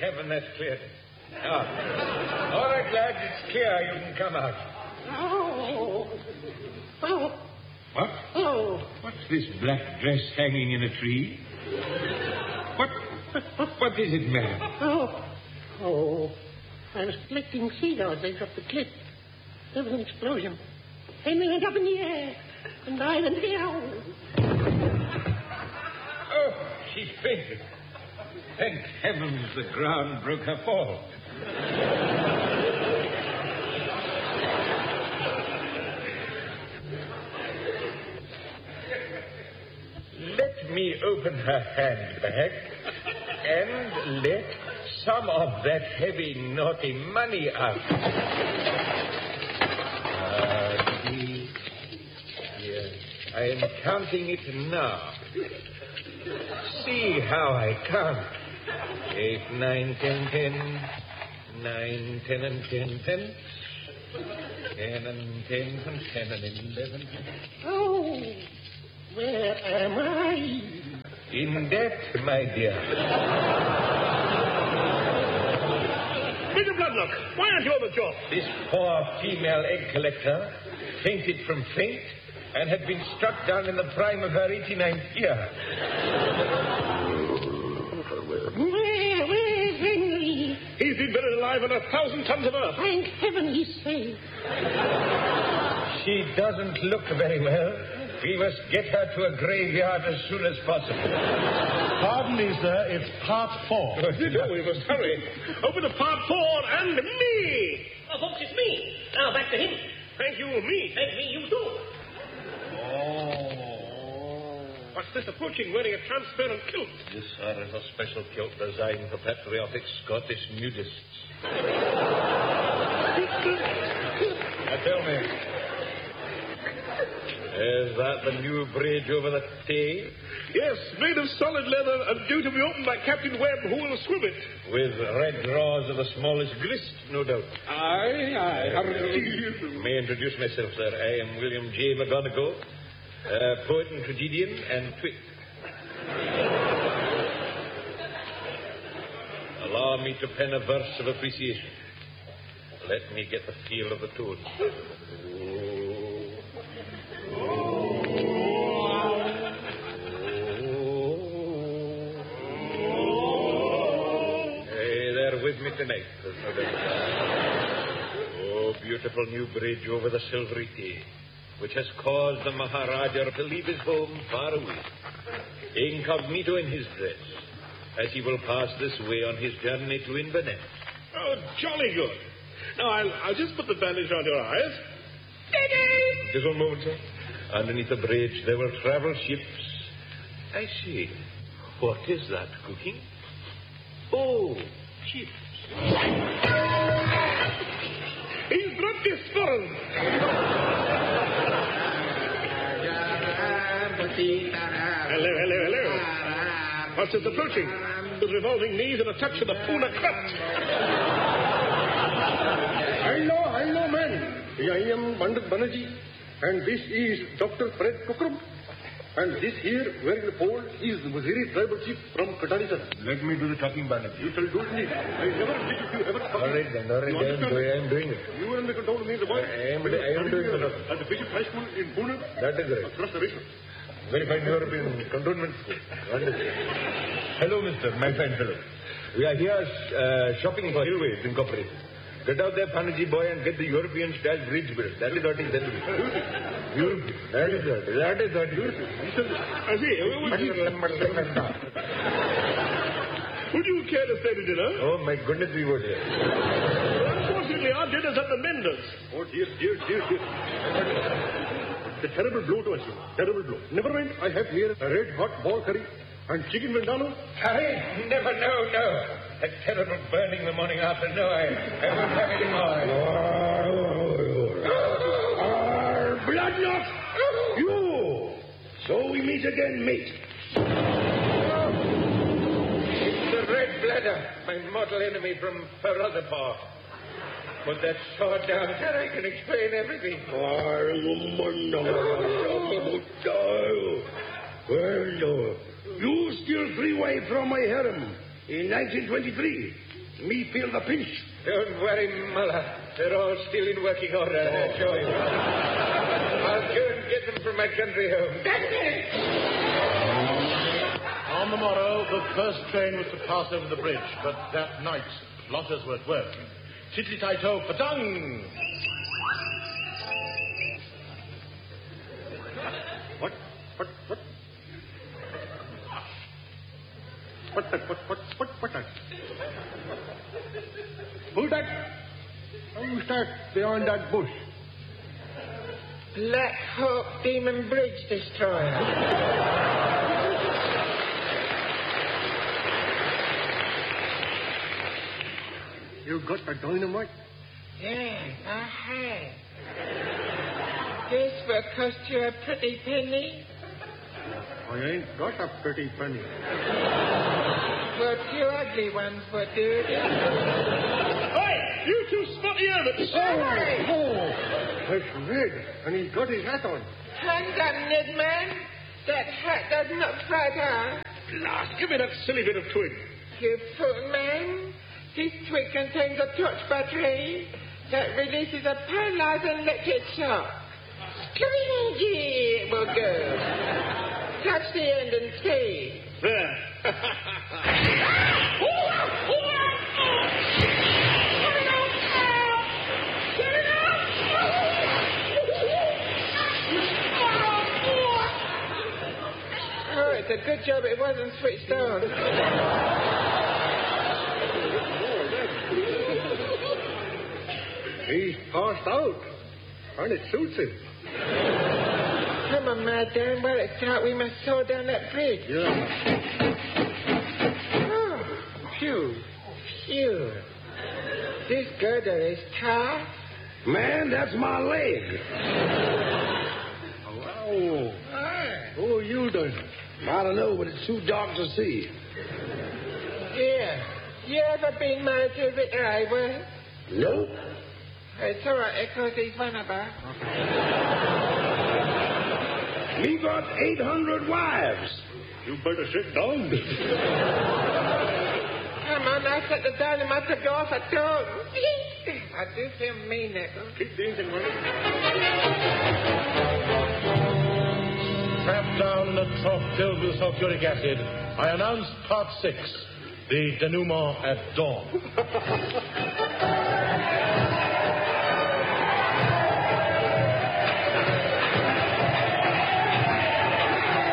heaven, that's clear. Now, all right, lads, it's clear. You can come out. What? What's this black dress hanging in a tree? What is it, man? I was collecting cigars. They dropped the clip. There was an explosion. Henry went up in the air, and I went down. Oh, she fainted. Thank heavens the ground broke her fall. Let me open her handbag and let some of that heavy, naughty money out. Yes, I am counting it now. See how I count. 8, 9, 10, 10. 9, 10, and 10 pence. 10 and 10 and 10 and 11. Oh, where am I? In debt, my dear. Mr. Bloodlock, why aren't you on the job? This poor female egg collector fainted from faint and had been struck down in the prime of her 89th year. Where's Henry? He's been buried alive on 1,000 tons of earth. Thank heaven he's safe. She doesn't look very well. We must get her to a graveyard as soon as possible. Pardon me, sir. It's part 4. We must hurry. Over to part 4 and me. Oh, folks, it's me. Now, back to him. Thank you, me. Thank me, you too. What's this approaching wearing a transparent kilt? This, sir, is a special kilt designed for patriotic Scottish nudists. Now, tell me, is that the new bridge over the Tay? Yes, made of solid leather and due to be opened by Captain Webb, who will swim it. With red drawers of the smallest grist, no doubt. Aye. May I introduce myself, sir. I am William J. McGonagall, poet and tragedian and twit. Allow me to pen a verse of appreciation. Let me get the feel of the tune. With me tonight. Oh, beautiful new bridge over the silvery Tay, which has caused the Maharaja to leave his home far away, incognito in his dress, as he will pass this way on his journey to Inverness. Oh, jolly good. Now, I'll just put the bandage on your eyes. Just one moment, sir. Underneath the bridge, there will travel ships. I see. What is that cooking? Oh, chips. He's brought this fun. Hello. What's this approaching? With revolving knees and a touch of the Puna cut. Hello, man. I am Pandit Banerjee, and this is Dr. Fred Cockrum. And this here, wearing the pole, is the Waziri tribal chief from Katani. Let me do the talking, Banerjee. You shall do it. I never did if you ever... All right, then. I am doing it. You and the control me the boy. I am doing it. At the Bishop High School in Pune. That is right. Across the river. Very fine European cantonment school. Wonderful. Hello, mister, my fine fellow. We are here shopping for Hillways Incorporated. Get out there, Banerjee boy, and get the European-style bridge built. That is what he said to me. European. That is what he said. I see. Would you care to stay to dinner? Oh, my goodness, we would. Unfortunately, our dinner's at the Menders. Oh, dear. It's a terrible blow to us. Terrible blow. Never mind, I have here a red-hot ball curry and chicken vindaloo. Curry? Never, no. That terrible burning the morning after. No, I won't have any more. Bloodlock! You! So we meet again, mate. It's the red bladder, my mortal enemy from Paradapar. Put that sword down, sir. I can explain everything. Well, you steal freeway from my harem in 1923. Me feel the pinch. Don't worry, Mullah. They're all still in working order. Sure you are. I'll go and get them from my country home. On the morrow, the first train was to pass over the bridge, but that night, plotters were at work. Tiddly-ty-to, patang! What? What that? Who's that? Who's that beyond that bush? Black Hawk Demon Bridge Destroyer. You got the dynamite? Yeah, I have. This will cost you a pretty penny. I ain't got a pretty penny. Well, two ugly ones would do it. Hey, you two spotty hermits! Oh, that's red, and he's got his hat on. Hands up, Ned man. That hat does not flutter. Blast, give me that silly bit of twig. You fool man. This twig contains a torch battery that releases a paralyzing electric shock. Screaming, it will go. Touch the end and see. There. Oh, it's a good job it wasn't switched on. He's passed out, and it suits him. Come on, madam. Well, it's out. We must saw down that bridge. Yeah. Oh, phew. This girder is tough. Man, that's my leg. Wow. Oh, you done? I don't know, but it's too dark to see. Yeah. You ever been married to a Victor Ivor? Nope. It's all right, because he's one of us. Me got 800 wives. You better sit down. Come on, I set the dynamite to go off at dawn. I do feel mean, Nickel. Keep the engine running. Trapped down in a trough filled with sulfuric acid, I announced part 6, the denouement at dawn.